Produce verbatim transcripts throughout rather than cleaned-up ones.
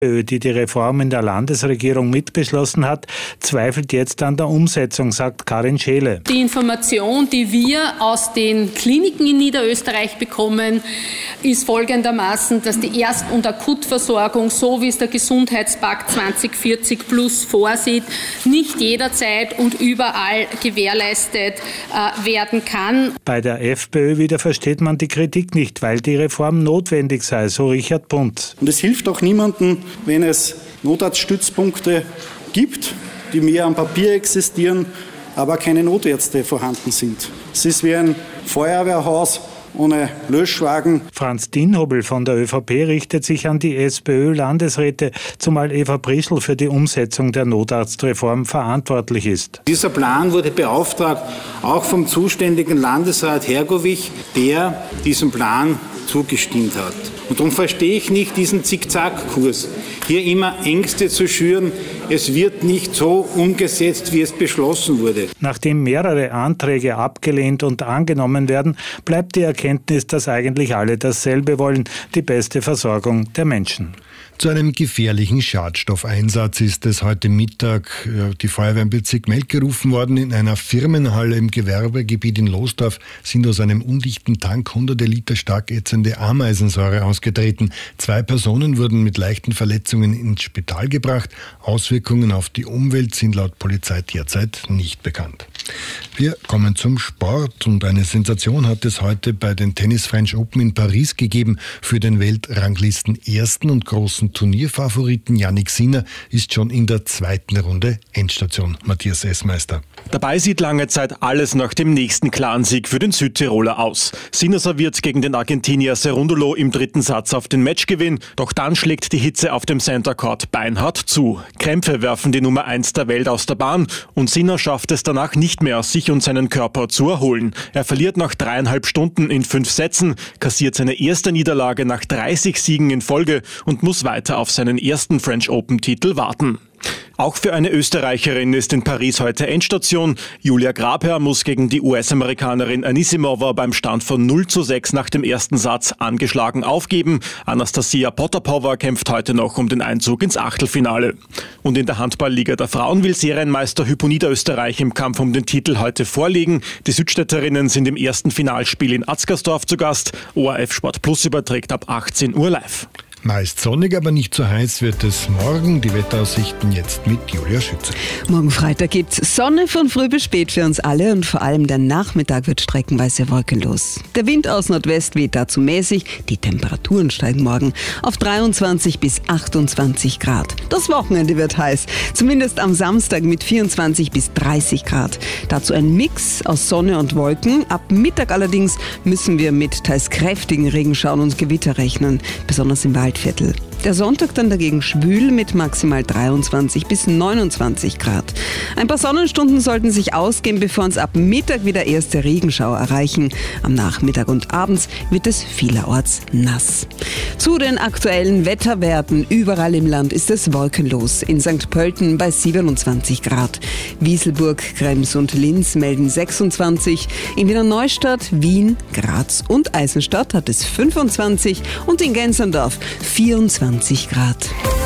die die Reform in der Landesregierung mitbeschlossen hat, zweifelt jetzt an der Umsetzung, sagt Karin Scheele. Die Information, die wir aus den Kliniken in Niederösterreich bekommen, ist folgendermaßen, dass die Erst- und Akutversorgung, so wie es der Gesundheitspakt zwanzig vierzig plus vorsieht, nicht jederzeit und überall gewährleistet äh, werden kann. Bei der FPÖ wieder versteht man die Kritik nicht, weil die Reform notwendig sei, so Richard Puntz. Und es hilft auch niemandem, wenn es Notarztstützpunkte gibt, die mehr am Papier existieren, aber keine Notärzte vorhanden sind. Es ist wie ein Feuerwehrhaus ohne Löschwagen. Franz Dinhobel von der ÖVP richtet sich an die SPÖ-Landesräte, zumal Eva Prischl für die Umsetzung der Notarztreform verantwortlich ist. Dieser Plan wurde beauftragt, auch vom zuständigen Landesrat Hergovich, der diesem Plan zugestimmt hat. Und darum verstehe ich nicht diesen Zickzackkurs, hier immer Ängste zu schüren, es wird nicht so umgesetzt, wie es beschlossen wurde. Nachdem mehrere Anträge abgelehnt und angenommen werden, bleibt die Erkenntnis, dass eigentlich alle dasselbe wollen, die beste Versorgung der Menschen. Zu einem gefährlichen Schadstoffeinsatz ist es heute Mittag die Feuerwehr im Bezirk Melk gerufen worden. In einer Firmenhalle im Gewerbegebiet in Losdorf sind aus einem undichten Tank hunderte Liter stark ätzende Ameisensäure ausgetreten. Zwei Personen wurden mit leichten Verletzungen ins Spital gebracht. Auswirkungen auf die Umwelt sind laut Polizei derzeit nicht bekannt. Wir kommen zum Sport und eine Sensation hat es heute bei den Tennis French Open in Paris gegeben. Für den Weltranglisten ersten und großen Turnierfavoriten Jannik Sinner ist schon in der zweiten Runde Endstation. Matthias Essmeister. Dabei sieht lange Zeit alles nach dem nächsten klaren Sieg für den Südtiroler aus. Sinner serviert gegen den Argentinier Cerúndolo im dritten Satz auf den Matchgewinn, doch dann schlägt die Hitze auf dem Center Court beinhart zu. Krämpfe werfen die Nummer eins der Welt aus der Bahn und Sinner schafft es danach nicht mehr, sich und seinen Körper zu erholen. Er verliert nach dreieinhalb Stunden in fünf Sätzen, kassiert seine erste Niederlage nach dreißig Siegen in Folge und muss weiter auf seinen ersten French Open-Titel warten. Auch für eine Österreicherin ist in Paris heute Endstation. Julia Grabherr muss gegen die U S-Amerikanerin Anisimova beim Stand von null zu sechs nach dem ersten Satz angeschlagen aufgeben. Anastasia Potapova kämpft heute noch um den Einzug ins Achtelfinale. Und in der Handballliga der Frauen will Serienmeister Hypo Niederösterreich im Kampf um den Titel heute vorlegen. Die Südstädterinnen sind im ersten Finalspiel in Atzgersdorf zu Gast. O R F Sport Plus überträgt ab achtzehn Uhr live. Meist sonnig, aber nicht so heiß wird es morgen. Die Wetteraussichten jetzt mit Julia Schütze. Morgen Freitag gibt's Sonne von früh bis spät für uns alle und vor allem der Nachmittag wird streckenweise wolkenlos. Der Wind aus Nordwest weht dazu mäßig. Die Temperaturen steigen morgen auf dreiundzwanzig bis achtundzwanzig Grad. Das Wochenende wird heiß, zumindest am Samstag mit vierundzwanzig bis dreißig Grad. Dazu ein Mix aus Sonne und Wolken. Ab Mittag allerdings müssen wir mit teils kräftigen Regenschauern und Gewitter rechnen, besonders im Wald. Viertel. Der Sonntag dann dagegen schwül mit maximal dreiundzwanzig bis neunundzwanzig Grad. Ein paar Sonnenstunden sollten sich ausgehen, bevor uns ab Mittag wieder erste Regenschauer erreichen. Am Nachmittag und abends wird es vielerorts nass. Zu den aktuellen Wetterwerten überall im Land ist es wolkenlos. In Sankt Pölten bei siebenundzwanzig Grad. Wieselburg, Krems und Linz melden sechsundzwanzig. In Wiener Neustadt, Wien, Graz und Eisenstadt hat es fünfundzwanzig und in Gensendorf vierundzwanzig Grad.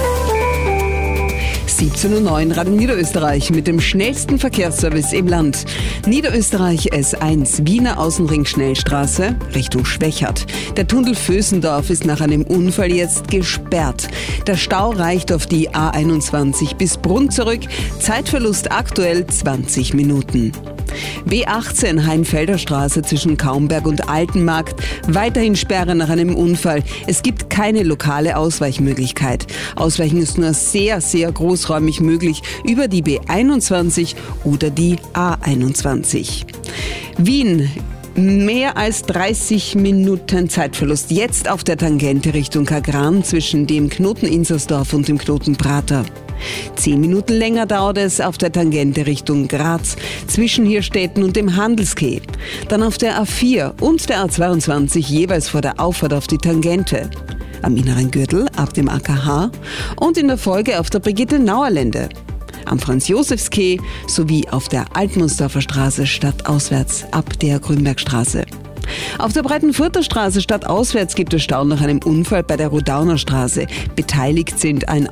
siebzehn Uhr neun, Radio Niederösterreich mit dem schnellsten Verkehrsservice im Land. Niederösterreich S eins, Wiener Außenring Schnellstraße, Richtung Schwächert. Der Tunnel Vösendorf ist nach einem Unfall jetzt gesperrt. Der Stau reicht auf die A einundzwanzig bis Brunn zurück. Zeitverlust aktuell zwanzig Minuten. B achtzehn Heinfelder Straße zwischen Kaumberg und Altenmarkt. Weiterhin Sperre nach einem Unfall. Es gibt keine lokale Ausweichmöglichkeit. Ausweichen ist nur sehr, sehr großräumig möglich über die B einundzwanzig oder die A einundzwanzig. Wien. Mehr als dreißig Minuten Zeitverlust jetzt auf der Tangente Richtung Kagran zwischen dem Knoten Insersdorf und dem Knoten Prater. Zehn Minuten länger dauert es auf der Tangente Richtung Graz zwischen Hirstetten und dem Handelskeh. Dann auf der A vier und der A zweiundzwanzig jeweils vor der Auffahrt auf die Tangente. Am inneren Gürtel ab dem A K H und in der Folge auf der Brigitte-Nauer-Lände. Am Franz-Josefs-Quai sowie auf der Altmunsdorfer Straße stadtauswärts ab der Grünbergstraße. Auf der Breitenfurter Straße stadtauswärts gibt es Stau nach einem Unfall bei der Rodauner Straße. Beteiligt sind ein